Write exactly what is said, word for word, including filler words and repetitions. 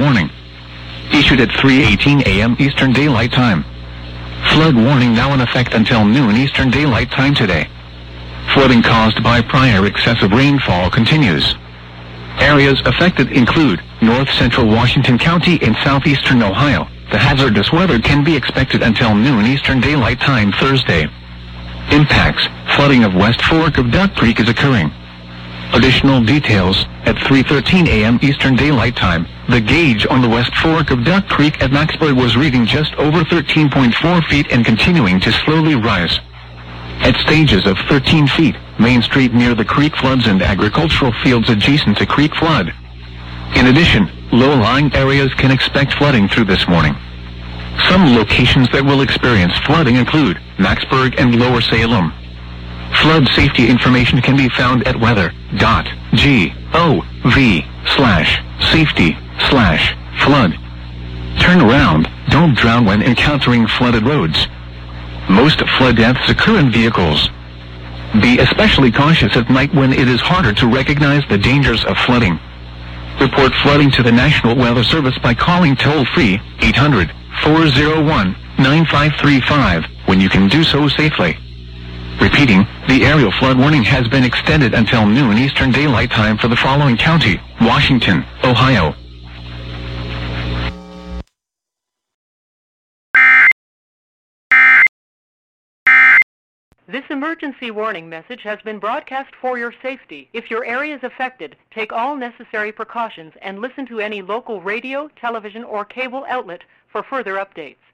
warning. Issued at three eighteen a m Eastern Daylight Time. Flood warning now in effect until noon Eastern Daylight Time today. Flooding caused by prior excessive rainfall continues. Areas affected include north central Washington County and southeastern Ohio. The hazardous weather can be expected until noon Eastern Daylight Time Thursday. Impacts: flooding of West Fork of Duck Creek is occurring. Additional details at three thirteen a m Eastern Daylight Time. The gauge on the West Fork of Duck Creek at Maxburg was reading just over thirteen point four feet and continuing to slowly rise. At stages of thirteen feet, Main Street near the creek floods and agricultural fields adjacent to creek flood. In addition, low-lying areas can expect flooding through this morning. Some locations that will experience flooding include Maxburg and Lower Salem. Flood safety information can be found at weather dot gov slash safety slash flood. Turn around. Don't drown when encountering flooded roads. Most flood deaths occur in vehicles. Be especially cautious at night when it is harder to recognize the dangers of flooding. Report flooding to the National Weather Service by calling toll-free eight hundred, four oh one, nine five three five when you can do so safely. Repeating, the aerial flood warning has been extended until noon Eastern Daylight Time for the following county: Washington, Ohio. This emergency warning message has been broadcast for your safety. If your area is affected, take all necessary precautions and listen to any local radio, television, or cable outlet for further updates.